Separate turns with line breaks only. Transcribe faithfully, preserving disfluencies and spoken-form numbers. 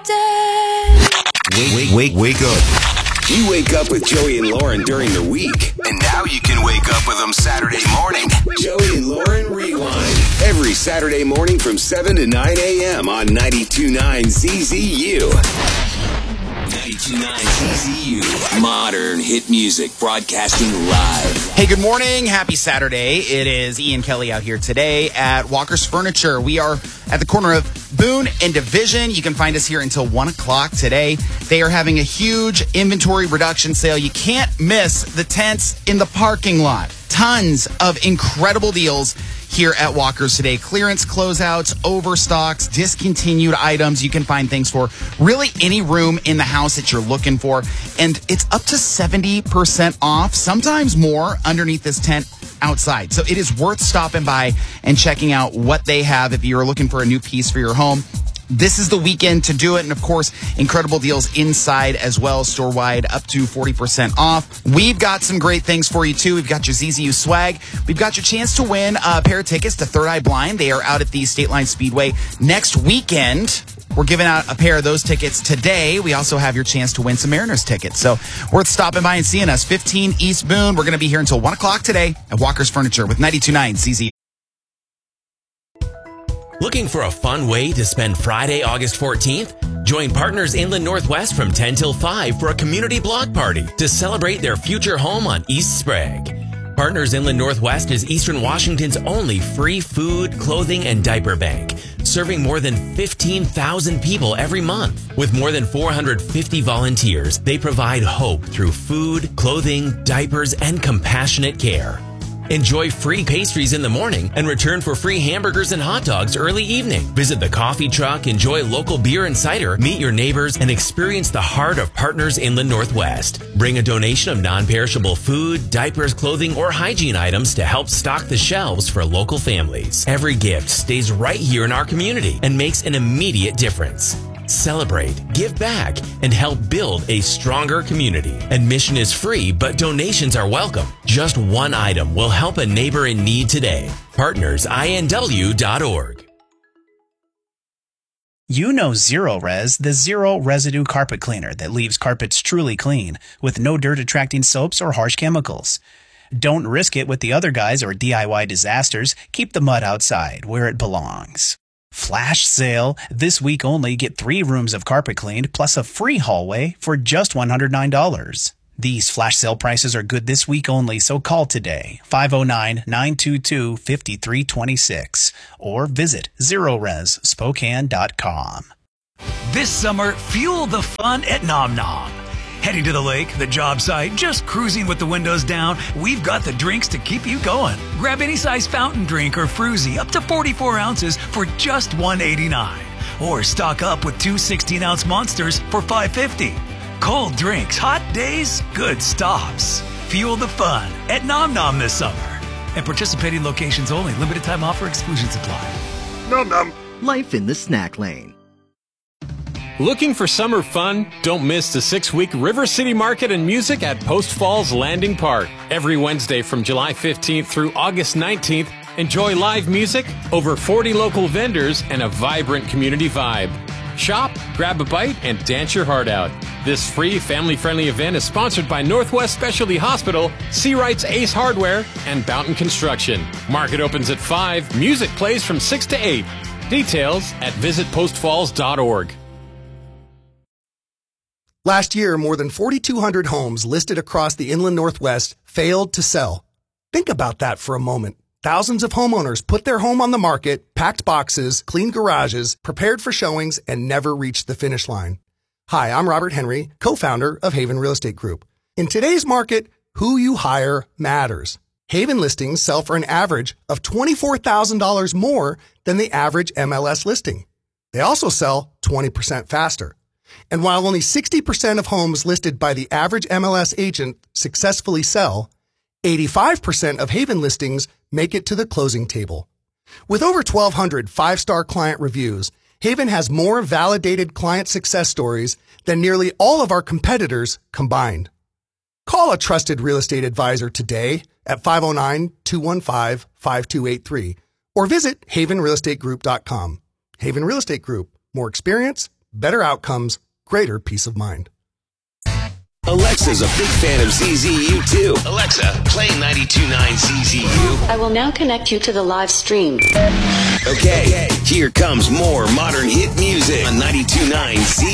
day.
Wake, wake, wake up.
You wake up with Joey and Lauren during the week, and now you can wake up with them Saturday morning. Joey and Lauren Rewind. Every Saturday morning from seven to nine a.m. on ninety-two point nine Z Z U. ninety-two point nine Z Z U. Modern hit music broadcasting live.
Hey, good morning. Happy Saturday. It is Ian Kelly out here today at Walker's Furniture. We are at the corner of Boone and Division. You can find us here until one o'clock today. They are having a huge inventory reduction sale. You can't miss the tents in the parking lot. Tons of incredible deals here at Walker's today. Clearance closeouts, overstocks, discontinued items. You can find things for really any room in the house that you're looking for. And it's up to seventy percent off, sometimes more, underneath this tent outside. So it is worth stopping by and checking out what they have if you're looking for a new piece for your home. This is the weekend to do it. And of course, incredible deals inside as well, store-wide, up to forty percent off. We've got some great things for you too. We've got your Z Z U swag. We've got your chance to win a pair of tickets to Third Eye Blind. They are out at the State Line Speedway next weekend. We're giving out a pair of those tickets today. We also have your chance to win some Mariners tickets. So worth stopping by and seeing us. fifteen East Boone. We're going to be here until one o'clock today at Walker's Furniture with ninety-two point nine Z Z U.
Looking for a fun way to spend Friday, August fourteenth? Join Partners Inland Northwest from ten till five for a community block party to celebrate their future home on East Sprague. Partners Inland Northwest is Eastern Washington's only free food, clothing, and diaper bank, serving more than fifteen thousand people every month. With more than four hundred fifty volunteers, they provide hope through food, clothing, diapers, and compassionate care. Enjoy free pastries in the morning and return for free hamburgers and hot dogs early evening. Visit the coffee truck, enjoy local beer and cider, meet your neighbors, and experience the heart of Partners Inland Northwest. Bring a donation of non-perishable food, diapers, clothing, or hygiene items to help stock the shelves for local families. Every gift stays right here in our community and makes an immediate difference. Celebrate, give back, and help build a stronger community. Admission is free, but donations are welcome. Just one item will help a neighbor in need today. Partners I N W dot org.
You know Zero-Res, the zero residue carpet cleaner that leaves carpets truly clean with no dirt-attracting soaps or harsh chemicals. Don't risk it with the other guys or D I Y disasters. Keep the mud outside where it belongs. Flash sale. This week only, get three rooms of carpet cleaned plus a free hallway for just one hundred nine dollars. These flash sale prices are good this week only, so call today, five oh nine, nine two two, five three two six, or visit zero res spokane dot com.
This summer, fuel the fun at Nom Nom. Heading to the lake, the job site, just cruising with the windows down, we've got the drinks to keep you going. Grab any size fountain drink or fruzy up to forty-four ounces for just one eighty-nine. Or stock up with two sixteen-ounce monsters for five fifty. Cold drinks, hot days, good stops. Fuel the fun at Nom Nom this summer. And participating locations only. Limited time offer, exclusions apply.
Nom Nom.
Life in the snack lane.
Looking for summer fun? Don't miss the six-week River City Market and Music at Post Falls Landing Park. Every Wednesday from July fifteenth through August nineteenth, enjoy live music, over forty local vendors, and a vibrant community vibe. Shop, grab a bite, and dance your heart out. This free, family-friendly event is sponsored by Northwest Specialty Hospital, Seawright's Ace Hardware, and Boughton Construction. Market opens at five. Music plays from six to eight. Details at visit post falls dot org.
Last year, more than forty-two hundred homes listed across the Inland Northwest failed to sell. Think about that for a moment. Thousands of homeowners put their home on the market, packed boxes, cleaned garages, prepared for showings, and never reached the finish line. Hi, I'm Robert Henry, co-founder of Haven Real Estate Group. In today's market, who you hire matters. Haven listings sell for an average of twenty-four thousand dollars more than the average M L S listing. They also sell twenty percent faster. And while only sixty percent of homes listed by the average M L S agent successfully sell, eighty-five percent of Haven listings make it to the closing table. With over twelve hundred five-star client reviews, Haven has more validated client success stories than nearly all of our competitors combined. Call a trusted real estate advisor today at five oh nine, two one five, five two eight three or visit haven real estate group dot com. Haven Real Estate Group. More experience, better outcomes, greater peace of mind.
Alexa's a big fan of Z Z U too. Alexa, play ninety-two point nine Z Z U.
I will now connect you to the live stream.
Okay, here comes more modern hit music on ninety-two point nine Z